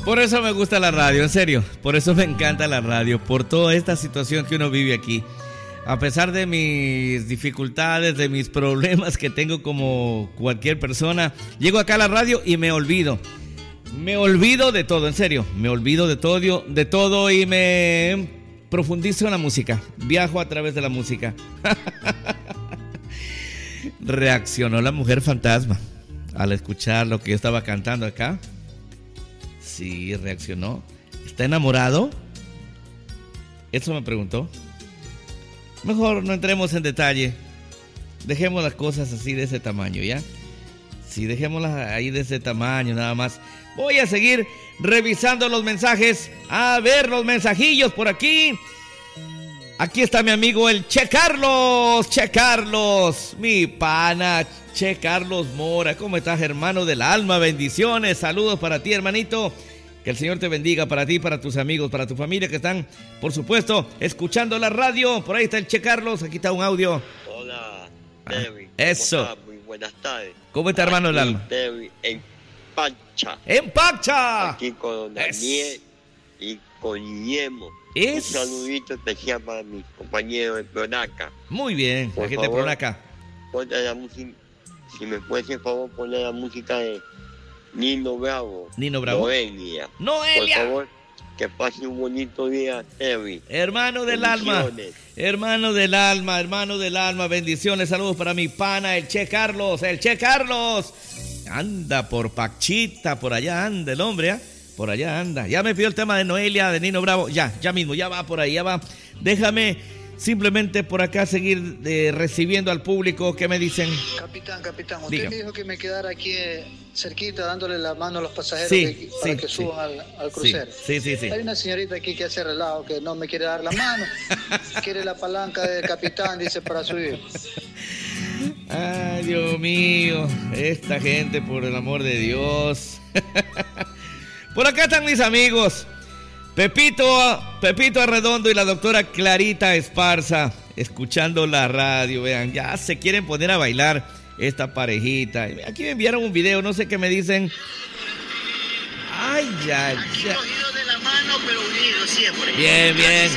Por eso me gusta la radio, en serio. Por eso me encanta la radio, por toda esta situación que uno vive aquí. A pesar de mis dificultades, de mis problemas que tengo como cualquier persona, llego acá a la radio y me olvido. Me olvido de todo, en serio. Me olvido de todo y me profundizo en la música. Viajo a través de la música. Reaccionó la mujer fantasma al escuchar lo que yo estaba cantando acá. Sí, reaccionó. ¿Está enamorado? Eso me preguntó. Mejor no entremos en detalle. Dejemos las cosas así de ese tamaño, ¿ya? Sí, dejémoslas ahí de ese tamaño nada más. Voy a seguir revisando los mensajes. A ver los mensajillos por aquí. Aquí está mi amigo el Che Carlos. Che Carlos, mi pana Che Carlos Mora. ¿Cómo estás, hermano del alma? Bendiciones, saludos para ti, hermanito. Que el Señor te bendiga, para ti, para tus amigos, para tu familia que están, por supuesto, escuchando la radio. Por ahí está el Che Carlos, aquí está un audio. Hola, Terry. Eso. ¿Cómo muy buenas tardes. ¿Cómo está, hermano del alma? Terry, en Pancha. ¡En Pancha! Aquí con Daniel y con Guillermo. Un saludito especial para mis compañeros de Pronaca. Muy bien, por la gente favor, de Pronaca. Ponte la música, si me puedes, por favor, poner la música de Nino Bravo. Nino Bravo. Noelia. Noelia. Por favor, que pase un bonito día, Terry. Hermano del alma. Hermano del alma, hermano del alma. Bendiciones, saludos para mi pana, el Che Carlos. El Che Carlos. Anda por Pachita, por allá anda el hombre, ¿eh? Por allá anda. Ya me pidió el tema de Noelia, de Nino Bravo. Ya mismo, ya va por ahí, ya va. Déjame simplemente por acá seguir recibiendo al público. ¿Qué me dicen? Capitán, usted Diga. me dijo que me quedara aquí cerquita dándole la mano a los pasajeros para que suban al crucero. Sí. Hay una señorita aquí que hace relajo, que no me quiere dar la mano. Quiere la palanca del capitán, dice, para subir. Ay, Dios mío. Esta gente, por el amor de Dios. Por acá están mis amigos. Pepito Arredondo y la doctora Clarita Esparza, escuchando la radio. Vean, ya se quieren poner a bailar esta parejita. Aquí me enviaron un video, no sé qué me dicen. Ay. Aquí cogidos de la mano, pero unidos siempre. Bien.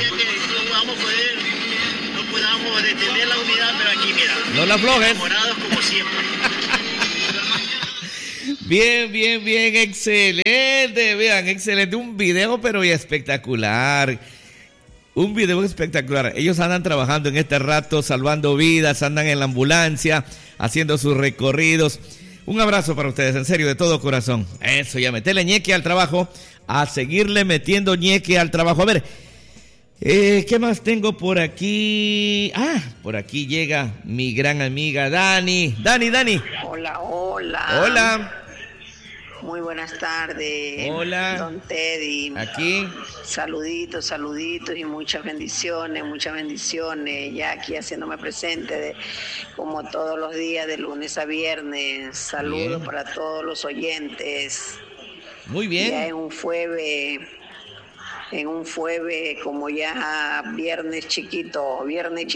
No podamos detener la unidad, pero aquí, mira. No la aflojen. Enamorados como siempre. Bien, excelente. Vean, excelente. Un video, pero espectacular. Un video espectacular. Ellos andan trabajando en este rato, salvando vidas, andan en la ambulancia, haciendo sus recorridos. Un abrazo para ustedes, en serio, de todo corazón. Eso, ya metele ñeque al trabajo, a seguirle metiendo ñeque al trabajo. A ver, ¿qué más tengo por aquí? Por aquí llega mi gran amiga Dani. Dani. Hola. Muy buenas tardes. Hola. Don Teddy. Aquí. Saluditos y muchas bendiciones. Ya aquí haciéndome presente como todos los días, de lunes a viernes. Saludos para todos los oyentes. Muy bien. Ya en un jueves como ya viernes chiquito.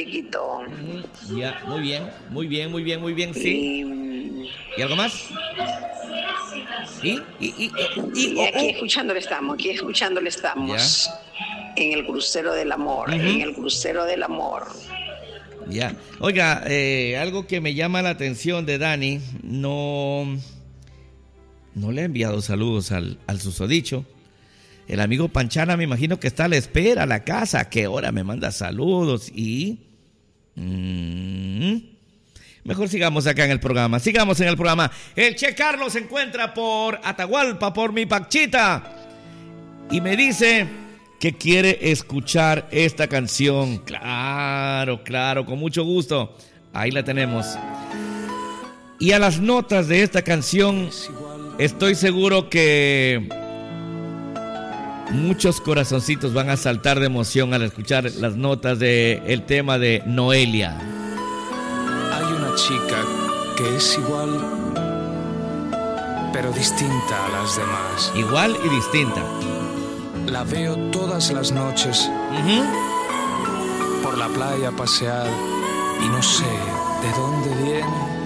Ya, muy bien, sí. ¿Y algo más? Y aquí escuchándole estamos. Ya. En el crucero del amor. Ya. Oiga, algo que me llama la atención de Dani, no le ha enviado saludos al susodicho. El amigo Panchana, me imagino que está a la espera, a la casa. ¿A qué hora me manda saludos? Y mejor sigamos acá en el programa. El Che Carlos se encuentra por Atahualpa, por mi Pachita, y me dice que quiere escuchar esta canción. Claro, con mucho gusto. Ahí la tenemos. Y a las notas de esta canción, estoy seguro que muchos corazoncitos van a saltar de emoción al escuchar las notas del tema de Noelia. Hay una chica que es igual, pero distinta a las demás. Igual y distinta. La veo todas las noches por la playa pasear y no sé de dónde viene